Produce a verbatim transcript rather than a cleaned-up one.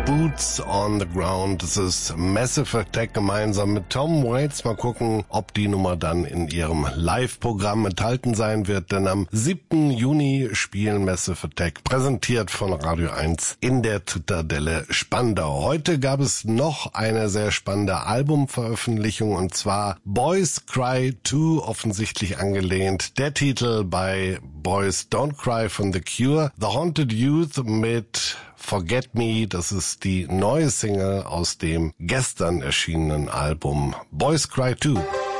Boots on the Ground. Das ist Massive Attack gemeinsam mit Tom Waits. Mal gucken, ob die Nummer dann in ihrem Live-Programm enthalten sein wird, denn am siebten Juni spielen Massive Attack, präsentiert von Radio eins in der Zitadelle Spandau. Heute gab es noch eine sehr spannende Albumveröffentlichung, und zwar Boys Cry zwei, offensichtlich angelehnt. Der Titel bei Boys Don't Cry von The Cure. The Haunted Youth mit Forget Me, das ist die neue Single aus dem gestern erschienenen Album Boys Cry zwei.